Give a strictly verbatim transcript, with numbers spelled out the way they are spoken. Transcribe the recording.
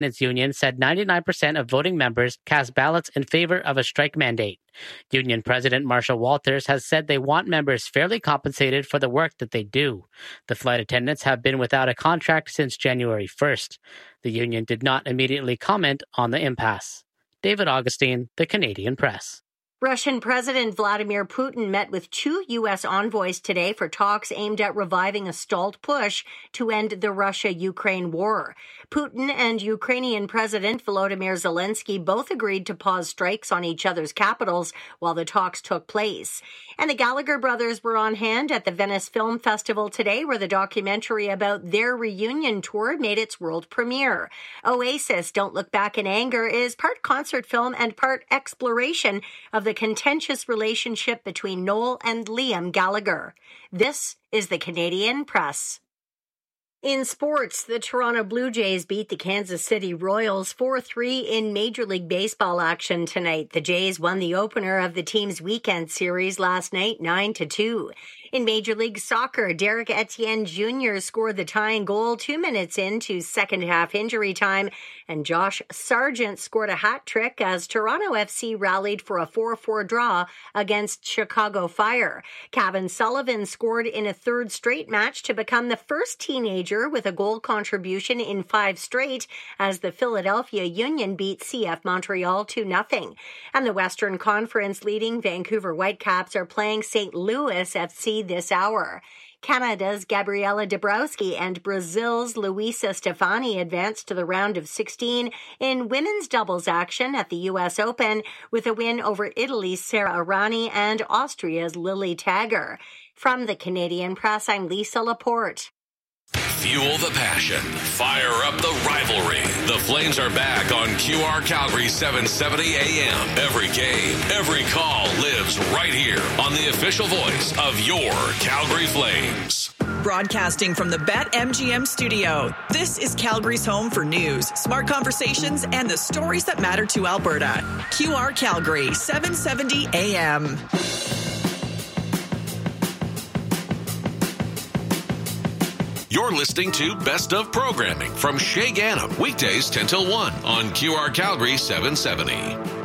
Attendants Union said ninety-nine percent of voting members cast ballots in favor of a strike mandate. Union President Marshall Walters has said they want members fairly compensated for the work that they do. The flight attendants have been without a contract since January first. The union did not immediately comment on the impasse. David Augustine, The Canadian Press. Russian President Vladimir Putin met with two U S envoys today for talks aimed at reviving a stalled push to end the Russia-Ukraine war. Putin and Ukrainian President Volodymyr Zelensky both agreed to pause strikes on each other's capitals while the talks took place. And the Gallagher brothers were on hand at the Venice Film Festival today, where the documentary about their reunion tour made its world premiere. Oasis, Don't Look Back in Anger, is part concert film and part exploration of the The contentious relationship between Noel and Liam Gallagher. This is the Canadian Press. In sports, the Toronto Blue Jays beat the Kansas City Royals four three in Major League Baseball action tonight. The Jays won the opener of the team's weekend series last night, nine to two. In Major League Soccer, Derek Etienne Junior scored the tying goal two minutes into second half injury time, and Josh Sargent scored a hat trick as Toronto F C rallied for a four four draw against Chicago Fire. Kevin Sullivan scored in a third straight match to become the first teenager with a goal contribution in five straight as the Philadelphia Union beat C F Montreal two nothing. And the Western Conference leading Vancouver Whitecaps are playing Saint Louis F C this hour. Canada's Gabriela Dabrowski and Brazil's Luisa Stefani advanced to the round of sixteen in women's doubles action at the U S Open with a win over Italy's Sara Errani and Austria's Lily Tagger. From the Canadian Press, I'm Lisa Laporte. Fuel the passion. Fire up the rivalry. The Flames are back on Q R Calgary seven seventy A M. Every game, every call lives right here on the official voice of your Calgary Flames. Broadcasting from the BetMGM studio, this is Calgary's home for news, smart conversations, and the stories that matter to Alberta. Q R Calgary seven seventy A M. You're listening to Best of Programming from Shay Gannam, weekdays ten till one on Q R Calgary seven seventy.